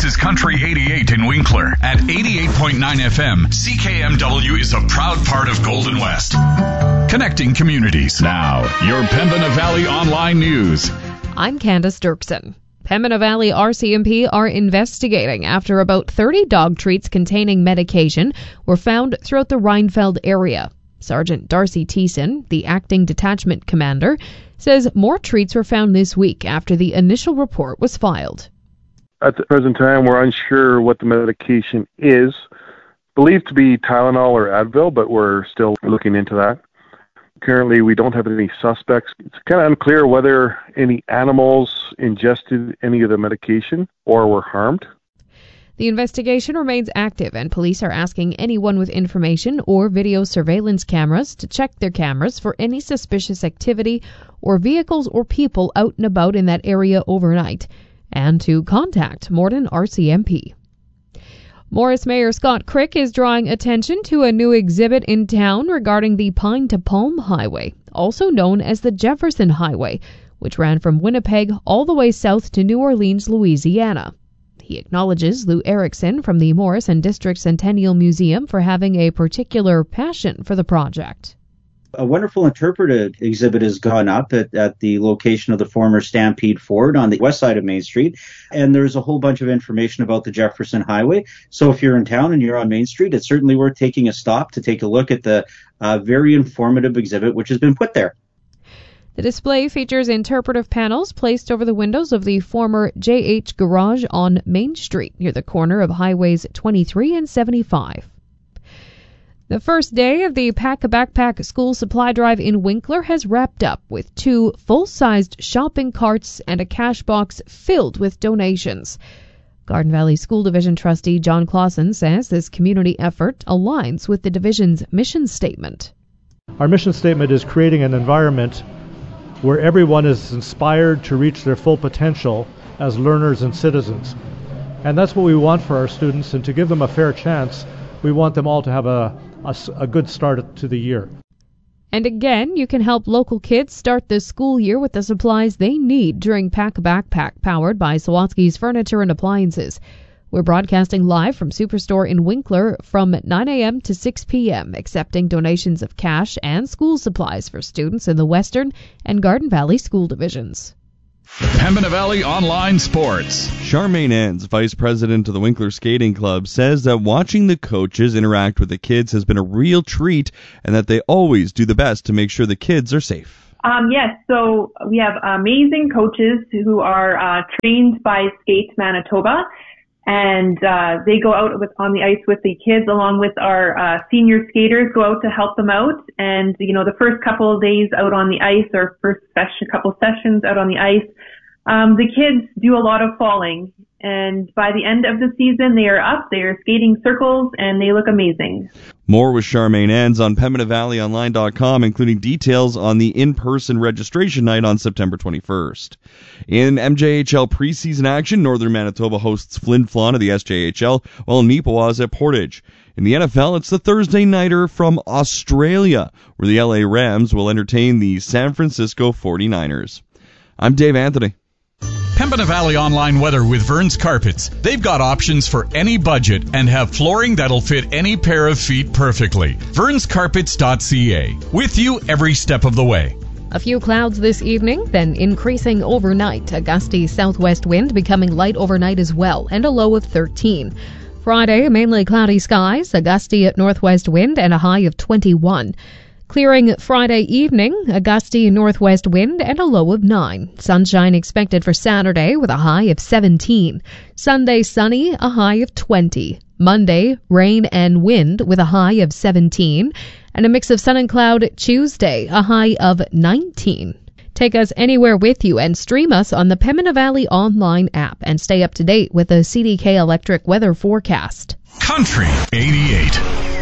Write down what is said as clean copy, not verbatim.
This is Country 88 in Winkler. At 88.9 FM, CKMW is a proud part of Golden West. Connecting communities. Now, your Pembina Valley Online News. I'm Candace Dirksen. Pembina Valley RCMP are investigating after about 30 dog treats containing medication were found throughout the Reinfeld area. Sergeant Darcy Thiessen, the acting detachment commander, says more treats were found this week after the initial report was filed. At the present time, we're unsure what the medication is. Believed to be Tylenol or Advil, but we're still looking into that. Currently, we don't have any suspects. It's kind of unclear whether any animals ingested any of the medication or were harmed. The investigation remains active, and police are asking anyone with information or video surveillance cameras to check their cameras for any suspicious activity or vehicles or people out and about in that area overnight, and to contact Morden RCMP. Morris Mayor Scott Crick is drawing attention to a new exhibit in town regarding the Pine to Palm Highway, also known as the Jefferson Highway, which ran from Winnipeg all the way south to New Orleans, Louisiana. He acknowledges Lou Erickson from the Morris and District Centennial Museum for having a particular passion for the project. A wonderful interpretive exhibit has gone up at the location of the former Stampede Ford on the west side of Main Street, and there's a whole bunch of information about the Jefferson Highway. So if you're in town and you're on Main Street, it's certainly worth taking a stop to take a look at the very informative exhibit which has been put there. The display features interpretive panels placed over the windows of the former JH Garage on Main Street, near the corner of Highways 23 and 75. The first day of the Pack a Backpack school supply drive in Winkler has wrapped up with 2 full-sized shopping carts and a cash box filled with donations. Garden Valley School Division trustee John Clausen says this community effort aligns with the division's mission statement. Our mission statement is creating an environment where everyone is inspired to reach their full potential as learners and citizens. And that's what we want for our students, and to give them a fair chance, we want them all to have a good start to the year. And again, you can help local kids start the school year with the supplies they need during Pack a Backpack, powered by Sawatsky's Furniture and Appliances. We're broadcasting live from Superstore in Winkler from 9 a.m. to 6 p.m., accepting donations of cash and school supplies for students in the Western and Garden Valley school divisions. Pembina Valley Online Sports. Charmaine Enns, vice president of the Winkler Skating Club, says that watching the coaches interact with the kids has been a real treat and that they always do the best to make sure the kids are safe. Yes, so we have amazing coaches who are trained by Skate Manitoba, and they go out on the ice with the kids along with our senior skaters, go out to help them out. And, the first couple of days out on the ice, or couple sessions out on the ice, the kids do a lot of falling. And by the end of the season, they are up, they are skating circles, and they look amazing. More with Charmaine Enns on PembinaValleyOnline.com, including details on the in-person registration night on September 21st. In MJHL preseason action, Northern Manitoba hosts Flin Flon of the SJHL, while Neepawa is at Portage. In the NFL, it's the Thursday nighter from Australia, where the LA Rams will entertain the San Francisco 49ers. I'm Dave Anthony. Pembina Valley Online Weather with Vern's Carpets. They've got options for any budget and have flooring that'll fit any pair of feet perfectly. Vern'sCarpets.ca. With you every step of the way. A few clouds this evening, then increasing overnight. A gusty southwest wind becoming light overnight as well, and a low of 13. Friday, mainly cloudy skies, a gusty northwest wind, and a high of 21. Clearing Friday evening, a gusty northwest wind and a low of 9. Sunshine expected for Saturday with a high of 17. Sunday sunny, a high of 20. Monday, rain and wind with a high of 17. And a mix of sun and cloud Tuesday, a high of 19. Take us anywhere with you and stream us on the Pembina Valley Online app and stay up to date with the CDK Electric weather forecast. Country 88.